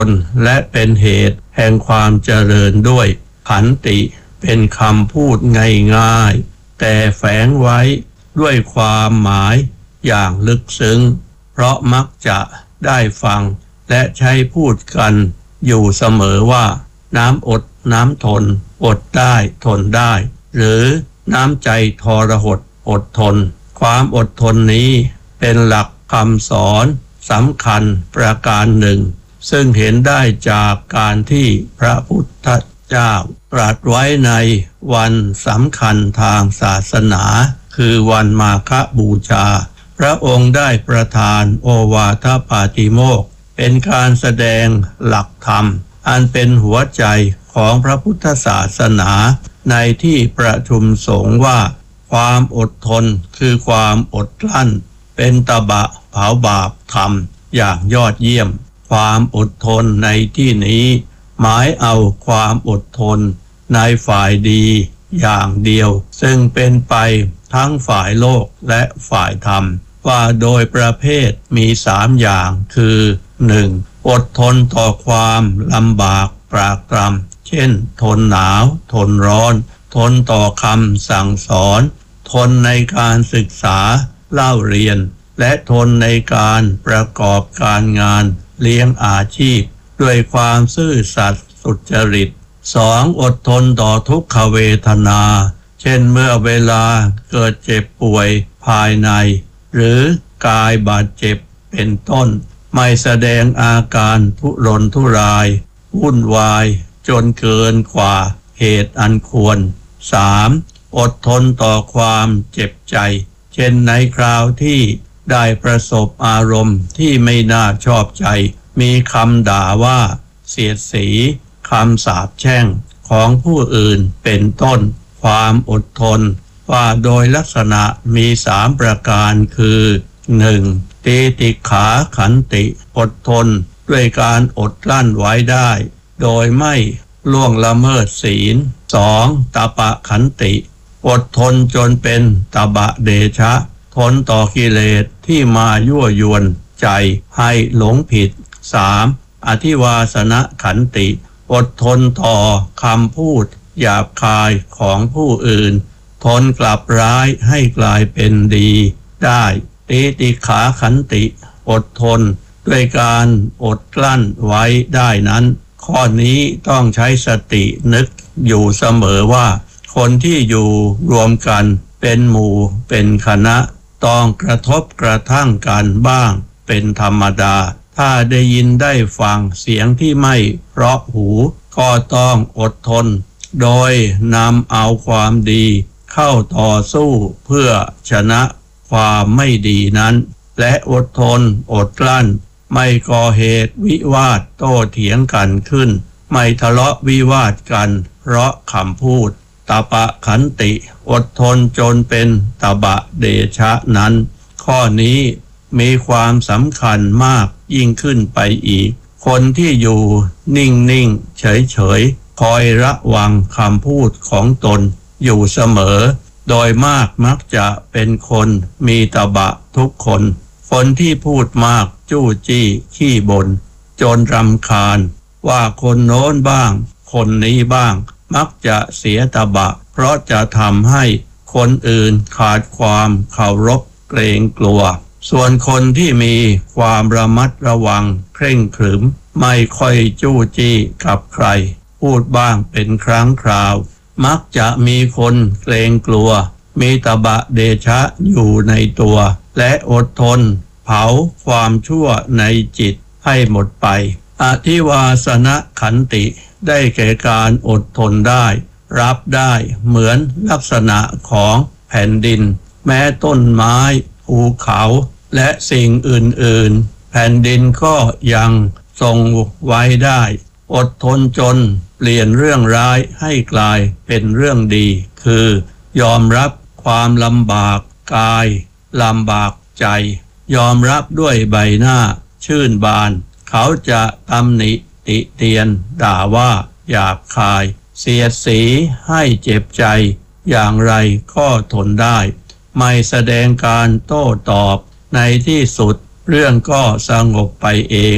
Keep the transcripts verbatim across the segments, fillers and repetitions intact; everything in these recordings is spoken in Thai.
และเป็นเหตุแห่งความเจริญด้วยขันติเป็นคำพูดง่ายๆแต่แฝงไว้ด้วยความหมายอย่างลึกซึ้งเพราะมักจะได้ฟังและใช้พูดกันอยู่เสมอว่าน้ำอดน้ำทนอดได้ทนได้หรือน้ำใจทรหดอดทนความอดทนนี้เป็นหลักคำสอนสำคัญประการหนึ่งซึ่งเห็นได้จากการที่พระพุทธเจ้าตรัสไว้ในวันสำคัญทางศาสนาคือวันมาฆบูชาพระองค์ได้ประทานโอวาทปาติโมกข์เป็นการแสดงหลักธรรมอันเป็นหัวใจของพระพุทธศาสนาในที่ประชุมสงฆ์ว่าความอดทนคือความอดกลั้นเป็นตบะเผาบาปธรรมอย่างยอดเยี่ยมความอดทนในที่นี้หมายเอาความอดทนในฝ่ายดีอย่างเดียวซึ่งเป็นไปทั้งฝ่ายโลกและฝ่ายธรรมว่าโดยประเภทมีสามอย่างคือ หนึ่ง. อดทนต่อความลำบากปรากตรำเช่นทนหนาวทนร้อนทนต่อคำสั่งสอนทนในการศึกษาเล่าเรียนและทนในการประกอบการงานเลี้ยงอาชีพด้วยความซื่อสัตย์สุจริต สอง. อดทนต่อทุกขเวทนาเช่นเมื่อเวลาเกิดเจ็บป่วยภายในหรือกายบาดเจ็บเป็นต้นไม่แสดงอาการทุรนทุรายวุ่นวายจนเกินกว่าเหตุอันควร สาม. อดทนต่อความเจ็บใจเช่นในคราวที่ได้ประสบอารมณ์ที่ไม่น่าชอบใจมีคำด่าว่าเสียดสีคำสาปแช่งของผู้อื่นเป็นต้นความอดทนว่าโดยลักษณะมีสามประการคือ หนึ่ง. ตีติขาขันติอดทนด้วยการอดกลั้นไว้ได้โดยไม่ล่วงละเมิดศีล สอง. ตปะขันติอดทนจนเป็นตบะเดชะทนต่อกิเลสที่มายั่วยวนใจให้หลงผิด สาม. อธิวาสนขันติอดทนต่อคำพูดหยาบคายของผู้อื่นทนกลับร้ายให้กลายเป็นดีได้ตีติขาขันติอดทนด้วยการอดกลั้นไว้ได้นั้นข้อนี้ต้องใช้สตินึกอยู่เสมอว่าคนที่อยู่รวมกันเป็นหมู่เป็นคณะต้องกระทบกระทั่งกันบ้างเป็นธรรมดาถ้าได้ยินได้ฟังเสียงที่ไม่เพราะหูก็ต้องอดทนโดยนำเอาความดีเข้าต่อสู้เพื่อชนะความไม่ดีนั้นและอดทนอดกลั้นไม่ก่อเหตุวิวาทโต้เถียงกันขึ้นไม่ทะเลาะวิวาทกันเพราะคำพูดตปะขันติอดทนจนเป็นตบะเดชะนั้นข้อนี้มีความสำคัญมากยิ่งขึ้นไปอีกคนที่อยู่นิ่งๆเฉยๆคอยระวังคำพูดของตนอยู่เสมอโดยมากมักจะเป็นคนมีตบะทุกคนคนที่พูดมากจู้จี้ขี้บ่นจนรำคาญว่าคนโน้นบ้างคนนี้บ้างมักจะเสียตบะเพราะจะทำให้คนอื่นขาดความเคารพเกรงกลัวส่วนคนที่มีความระมัดระวังเคร่งขรึมไม่ค่อยจู้จี้กับใครพูดบ้างเป็นครั้งคราวมักจะมีคนเกรงกลัวมีตบะเดชะอยู่ในตัวและอดทนเผาความชั่วในจิตให้หมดไปอธิวาสนขันติได้แก่การอดทนได้รับได้เหมือนลักษณะของแผ่นดินแม้ต้นไม้ภูเขาและสิ่งอื่นๆแผ่นดินก็ยังทรงไว้ได้อดทนจนเปลี่ยนเรื่องร้ายให้กลายเป็นเรื่องดีคือยอมรับความลำบากกายลำบากใจยอมรับด้วยใบหน้าชื่นบานเขาจะตำหนิติเตียนด่าว่าหยาบคายเสียดสีให้เจ็บใจอย่างไรก็ทนได้ไม่แสดงการโต้ตอบในที่สุดเรื่องก็สงบไปเอง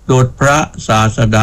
ดุจพระศาสดา